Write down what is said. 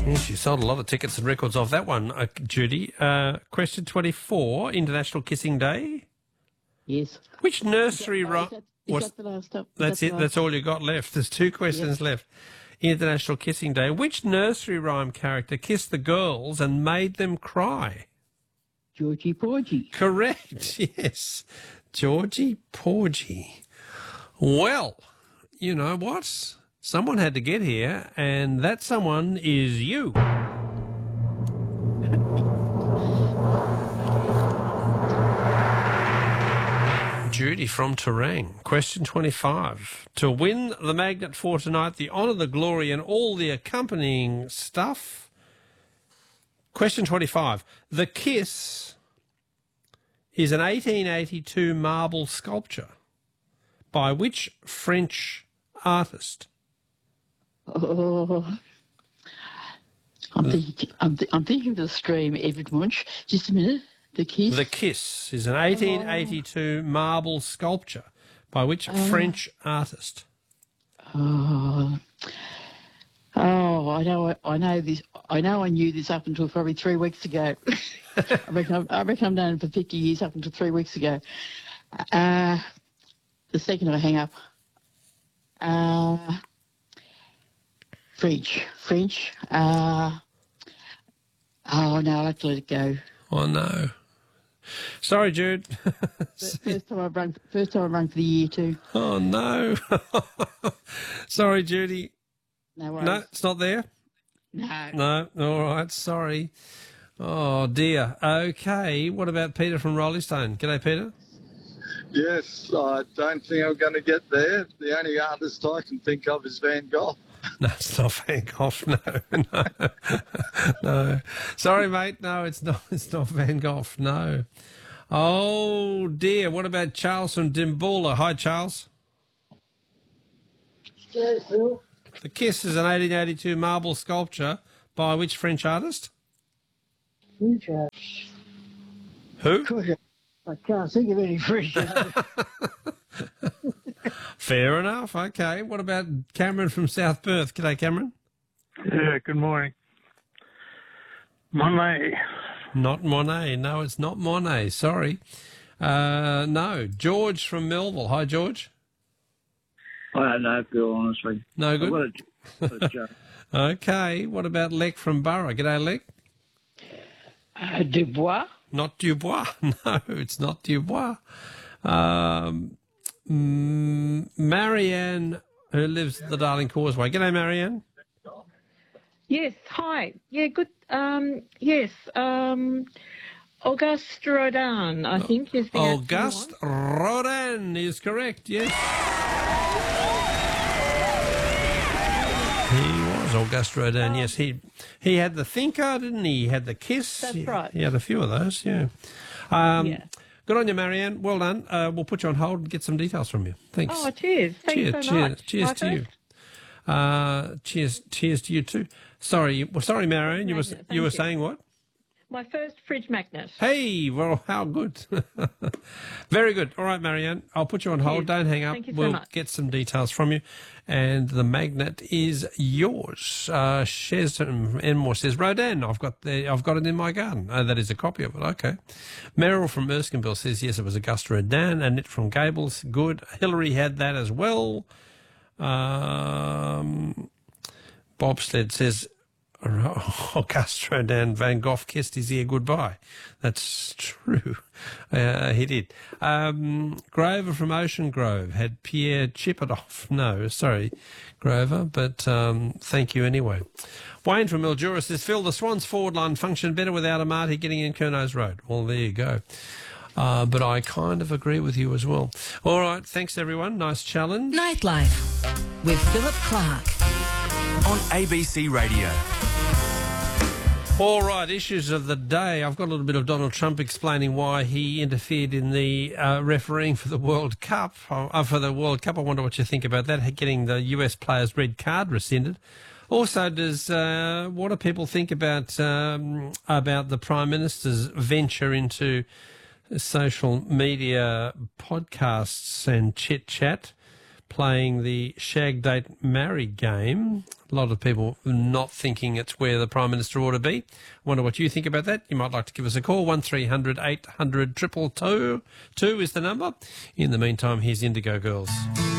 Yes, you sold a lot of tickets and records off that one, Judy. Question 24, International Kissing Day. Yes. Which nursery rhyme... Is that the last up? That's it. That's all you got left. There's 2 questions left. International Kissing Day. Which nursery rhyme character kissed the girls and made them cry? Georgie Porgy. Correct, yes. Georgie Porgy. Well, you know what? Someone had to get here, and that someone is you. Judy from Terang. Question 25. To win the magnet for tonight, the honour, the glory and all the accompanying stuff. Question 25. The Kiss is an 1882 marble sculpture by which French artist? Oh, I'm thinking of the Scream, Edward Munch. Just a minute. The Kiss. The Kiss is an 1882 marble sculpture by which French artist? I know this. I know I knew this up until probably 3 weeks ago. I reckon I've known it for 50 years up until 3 weeks ago. The second I hang up. French. Oh no, I'll have to let it go. Oh no. Sorry, Jude. First time I've rung for the year too. Oh no. Sorry, Judy. No worries. No, it's not there? No. No, all right, sorry. Oh dear. Okay, what about Peter from Roleystone? G'day, Peter. Yes, I don't think I'm going to get there. The only artist I can think of is Van Gogh. No, it's not Van Gogh. No. Sorry, mate. No, it's not. It's not Van Gogh. No. Oh dear. What about Charles from Dimboola? Hi, Charles. Yes, Bill. The Kiss is an 1882 marble sculpture by which French artist? French. Who? I can't think of any French. Fair enough. Okay. What about Cameron from South Perth? G'day, Cameron. Yeah, good morning. Monet. Not Monet. No, it's not Monet. Sorry. No. George from Melville. Hi, George. I don't know, Bill, honestly. No good? What a joke. Okay. What about Lek from Borough? G'day, Lek. Dubois. Not Dubois. No, it's not Dubois. Marianne, who lives at the Darling Causeway. G'day, Marianne. Yes, hi. Yeah, good. Yes, Auguste Rodin, I think, is the Auguste Rodin is correct, yes. He was Auguste Rodin, yes. He had the Thinker, didn't he? He had the Kiss. That's right. He had a few of those, yeah. Yeah. Good on you, Marianne. Well done. We'll put you on hold and get some details from you. Thanks. Oh, cheers. Thanks so much. Cheers to you. Cheers to you too. Sorry, Marianne. You were saying what? My first fridge magnet. Hey, well, how good. Very good. All right, Marianne, I'll put you on hold. Don't hang up. Thank you so We'll much. get some details from you. And the magnet is yours. Shez from Enmore says, Rodin, I've got it in my garden. Oh, that is a copy of it. Okay. Meryl from Erskineville says, yes, it was Auguste Rodin. Annette from Gables, good. Hillary had that as well. Bobsled says, Auguste Rodin, Van Gogh kissed his ear goodbye. That's true. He did. Grover from Ocean Grove had Pierre Chipadoff. No, sorry, Grover, but thank you anyway. Wayne from Mildura says, Phil, the Swans forward line functioned better without Amati getting in Curno's Road. Well, there you go. But I kind of agree with you as well. All right, thanks everyone. Nice challenge. Nightlife with Philip Clark on ABC Radio. All right, issues of the day. I've got a little bit of Donald Trump explaining why he interfered in the refereeing for the World Cup. I wonder what you think about that, getting the US players' red card rescinded. Also, what do people think about the Prime Minister's venture into social media podcasts and chit-chat? playing the Shag Date Marry game. A lot of people not thinking it's where the Prime Minister ought to be. Wonder what you think about that. You might like to give us a call. 1300 800 222 is the number. In the meantime, here's Indigo Girls.